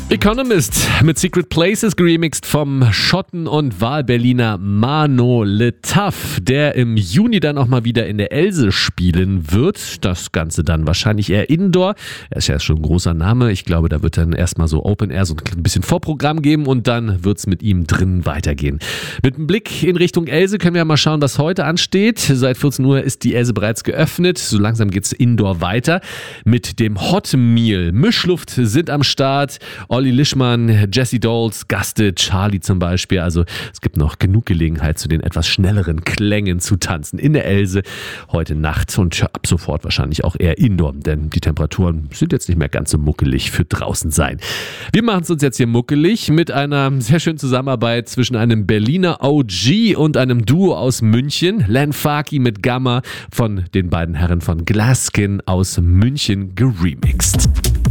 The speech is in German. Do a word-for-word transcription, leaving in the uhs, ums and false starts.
Economist mit Secret Places geremixed vom Schotten und Wahlberliner Mano Le Taf, der im Juni dann auch mal wieder in der Else spielen wird. Das Ganze dann wahrscheinlich eher Indoor. Er ist ja schon ein großer Name. Ich glaube, da wird dann erstmal so Open Air, so ein bisschen Vorprogramm geben und dann wird es mit ihm drin weitergehen. Mit einem Blick in Richtung Else können wir ja mal schauen, was heute ansteht. Seit vierzehn Uhr ist die Else bereits geöffnet. So langsam geht es Indoor weiter. Mit dem Hot Meal. Mischluft sind am Start. Olli Lischmann, Jesse Dolls, Gaste, Charlie zum Beispiel. Also es gibt noch genug Gelegenheit, zu den etwas schnelleren Klängen zu tanzen in der Else heute Nacht und ab sofort wahrscheinlich auch eher Indoor, denn die Temperaturen sind jetzt nicht mehr ganz so muckelig für draußen sein. Wir machen es uns jetzt hier muckelig mit einer sehr schönen Zusammenarbeit zwischen einem Berliner O G und einem Duo aus München. Len Faki mit Gamma, von den beiden Herren von Glasskin aus München geremixed.